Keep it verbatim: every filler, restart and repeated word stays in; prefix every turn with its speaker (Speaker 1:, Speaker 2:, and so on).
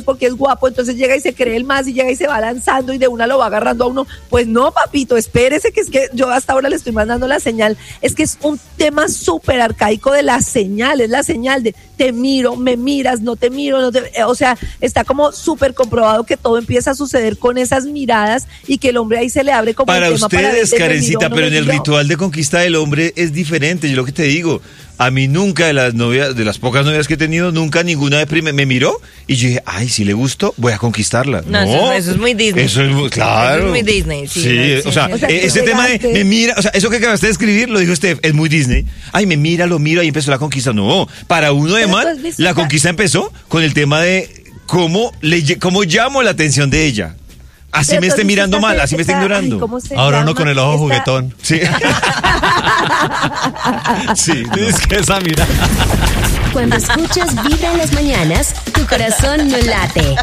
Speaker 1: porque es guapo, entonces llega y se cree el más y llega y se va lanzando y de una lo va agarrando a uno. Pues no, papito, espérese, que es que yo hasta ahora le estoy mandando la señal. Es que es un tema súper arcaico de la señal, es la señal de te miro, me miras, no te miro, no te... o sea, está como súper comprobado que todo empieza a suceder con esas miradas y que el hombre ahí se le abre como
Speaker 2: para
Speaker 1: el tema
Speaker 2: ustedes,
Speaker 1: para ver,
Speaker 2: Karencita,
Speaker 1: no
Speaker 2: pero en el
Speaker 1: miró.
Speaker 2: ritual de conquista del hombre es diferente. Yo lo que te digo, a mí nunca de las novias, de las pocas novias que he tenido, nunca ninguna de prime me miró y yo dije, ay, si le gustó, voy a conquistarla.
Speaker 3: No,
Speaker 2: No,
Speaker 3: eso, eso es muy Disney.
Speaker 2: Eso es muy, claro.
Speaker 3: Eso es muy Disney, sí.
Speaker 2: Sí,
Speaker 3: no, sí,
Speaker 2: o sea,
Speaker 3: sí,
Speaker 1: o sea,
Speaker 2: eh, ese
Speaker 1: tú
Speaker 2: tema de
Speaker 1: llegaste-
Speaker 2: me mira, o sea, eso que acabaste de escribir, lo dijo Steph, es muy Disney. Ay, me mira, lo miro, ahí empezó la conquista. No, para uno de
Speaker 1: Pero
Speaker 2: mal,
Speaker 1: tú has visto
Speaker 2: la
Speaker 1: esa-
Speaker 2: conquista empezó con el tema de cómo, le, lle- cómo llamo la atención de ella. Así
Speaker 1: Pero
Speaker 2: me
Speaker 1: tú
Speaker 2: esté
Speaker 1: has visto
Speaker 2: mirando
Speaker 1: esta-
Speaker 2: mal, así me esté
Speaker 1: esta-
Speaker 2: ignorando.
Speaker 1: ay, ¿cómo se
Speaker 4: Ahora uno
Speaker 1: llama?
Speaker 4: con el ojo
Speaker 1: Esta-
Speaker 4: juguetón.
Speaker 2: Sí. Sí, no.
Speaker 4: Es que esa mira.
Speaker 5: Cuando escuchas Vibra en las mañanas, tu corazón no late.